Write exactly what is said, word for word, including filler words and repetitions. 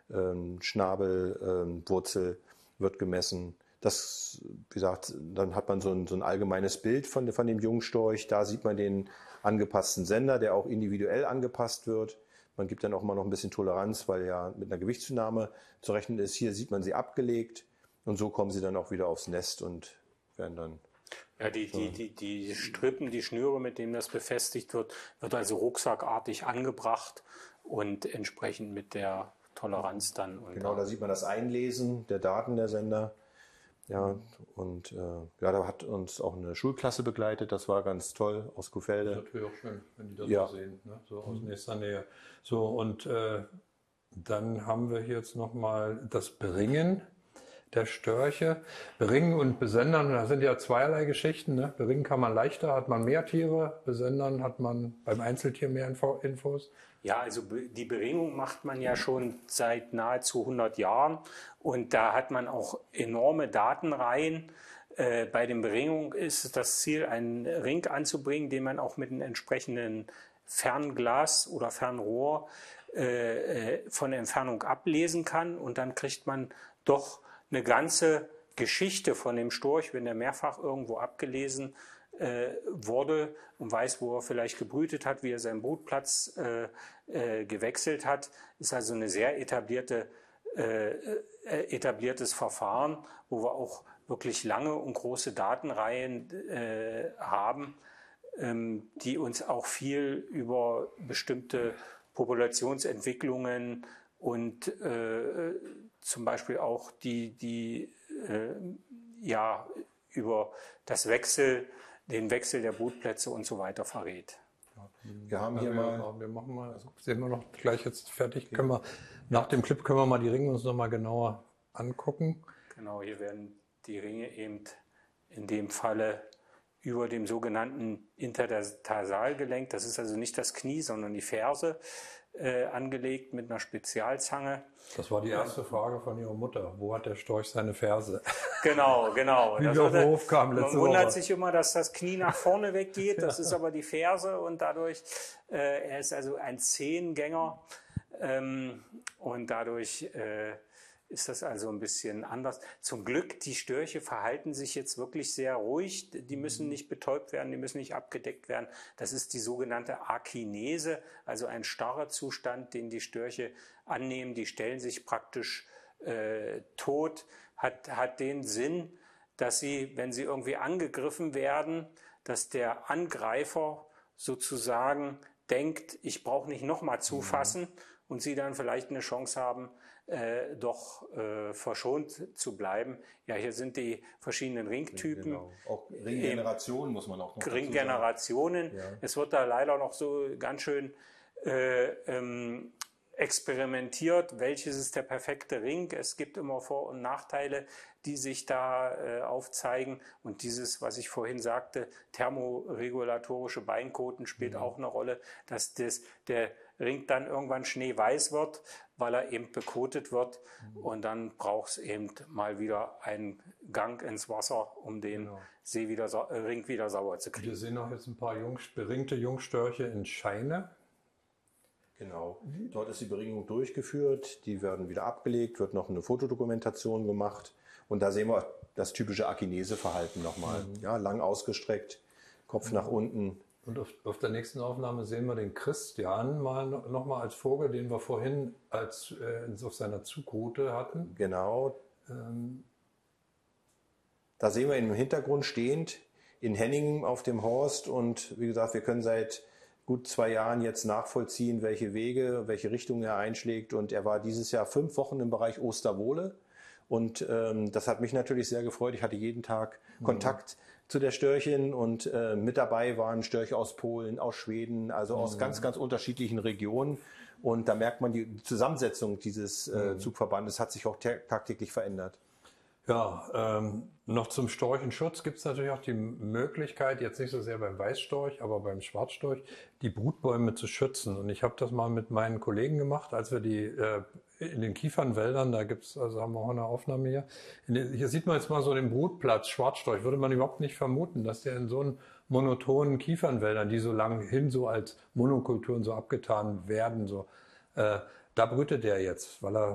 ähm, Schnabel, ähm, Wurzel wird gemessen. Das, wie gesagt, dann hat man so ein, so ein allgemeines Bild von, von dem Jungstorch. Da sieht man den angepassten Sender, der auch individuell angepasst wird. Man gibt dann auch mal noch ein bisschen Toleranz, weil ja mit einer Gewichtszunahme zu rechnen ist. Hier sieht man sie abgelegt und so kommen sie dann auch wieder aufs Nest und werden dann... Ja, die, die, die, die Strippen, die Schnüre, mit denen das befestigt wird, wird also rucksackartig angebracht und entsprechend mit der Toleranz dann. Und genau, da sieht man das Einlesen der Daten der Sender. Ja, und äh, ja, da hat uns auch eine Schulklasse begleitet, das war ganz toll aus Kuhfelde. Das ist natürlich auch schön, wenn die das ja. so sehen, ne? So aus nächster Nähe. So, und äh, dann haben wir hier jetzt nochmal das Beringen der Störche. Beringen und Besendern, da sind ja zweierlei Geschichten. Ne? Beringen kann man leichter, hat man mehr Tiere, Besendern hat man beim Einzeltier mehr Info Infos. Ja, also die Beringung macht man ja schon seit nahezu hundert Jahren und da hat man auch enorme Datenreihen. Äh, bei den Beringungen ist das Ziel, einen Ring anzubringen, den man auch mit einem entsprechenden Fernglas oder Fernrohr äh, von Entfernung ablesen kann und dann kriegt man doch eine ganze Geschichte von dem Storch, wenn der mehrfach irgendwo abgelesen äh, wurde und weiß, wo er vielleicht gebrütet hat, wie er seinen Brutplatz äh, äh, gewechselt hat, ist also eine sehr etablierte, äh, äh, etabliertes Verfahren, wo wir auch wirklich lange und große Datenreihen äh, haben, ähm, die uns auch viel über bestimmte Populationsentwicklungen und äh, zum Beispiel auch die, die äh, ja, über das Wechsel, den Wechsel der Brutplätze und so weiter verrät. Wir haben hier ja, mal... wir, wir machen mal, also sehen wir noch gleich jetzt fertig. Okay. Können wir, nach dem Clip können wir mal die Ringe uns noch mal genauer angucken. Genau, hier werden die Ringe eben in dem Falle über dem sogenannten Intertarsalgelenk, das ist also nicht das Knie, sondern die Ferse, äh, angelegt mit einer Spezialzange. Das war die erste Frage von Ihrer Mutter. Wo hat der Storch seine Ferse? Genau, genau. Wie wir auf den Hof kamen letzte Man wundert Woche. sich immer, dass das Knie nach vorne weggeht. Das ist aber die Ferse und dadurch, äh, er ist also ein Zehengänger ähm, und dadurch äh, ist das also ein bisschen anders. Zum Glück, die Störche verhalten sich jetzt wirklich sehr ruhig. Die müssen nicht betäubt werden, die müssen nicht abgedeckt werden. Das ist die sogenannte Akinese, also ein starrer Zustand, den die Störche annehmen. Die stellen sich praktisch äh, tot, hat, hat den Sinn, dass sie, wenn sie irgendwie angegriffen werden, dass der Angreifer sozusagen denkt, ich brauche nicht nochmal zufassen mhm. und sie dann vielleicht eine Chance haben, Äh, doch äh, verschont zu bleiben. Ja, hier sind die verschiedenen Ringtypen. Genau. Auch Ringgenerationen muss man auch noch Ringgenerationen. Ja. Es wird da leider noch so ganz schön äh, ähm, experimentiert. Welches ist der perfekte Ring? Es gibt immer Vor- und Nachteile, die sich da äh, aufzeigen. Und dieses, was ich vorhin sagte, thermoregulatorische Beinkoten spielt mhm. auch eine Rolle, dass das, der Ring dann irgendwann schneeweiß wird, weil er eben bekotet wird mhm. und dann braucht es eben mal wieder einen Gang ins Wasser, um den genau. See wieder, äh, Ring wieder sauber zu kriegen. Wir sehen auch jetzt ein paar Jung, beringte Jungstörche in Scheine. Genau, dort ist die Beringung durchgeführt, die werden wieder abgelegt, wird noch eine Fotodokumentation gemacht und da sehen wir das typische Akinese-Verhalten nochmal. Mhm. Ja, lang ausgestreckt, Kopf mhm. nach unten. Und auf, auf der nächsten Aufnahme sehen wir den Christian mal noch mal als Vogel, den wir vorhin als äh, auf seiner Zugroute hatten. Genau. Ähm. Da sehen wir ihn im Hintergrund stehend in Henningen auf dem Horst und wie gesagt, wir können seit gut zwei Jahren jetzt nachvollziehen, welche Wege, welche Richtung er einschlägt und er war dieses Jahr fünf Wochen im Bereich Osterwohle und ähm, das hat mich natürlich sehr gefreut. Ich hatte jeden Tag mhm. Kontakt zu der Störchin und äh, mit dabei waren Störche aus Polen, aus Schweden, also aus mhm. ganz, ganz unterschiedlichen Regionen. Und da merkt man, die Zusammensetzung dieses äh, mhm. Zugverbandes hat sich auch tagtäglich verändert. Ja, ähm, noch zum Storchenschutz gibt es natürlich auch die Möglichkeit, jetzt nicht so sehr beim Weißstorch, aber beim Schwarzstorch, die Brutbäume zu schützen. Und ich habe das mal mit meinen Kollegen gemacht, als wir die äh, in den Kiefernwäldern, da gibt's, also haben wir auch eine Aufnahme hier. In den, hier sieht man jetzt mal so den Brutplatz, Schwarzstorch, würde man überhaupt nicht vermuten, dass der in so einen monotonen Kiefernwäldern, die so lang hin so als Monokulturen so abgetan werden, so, äh, da brütet der jetzt, weil er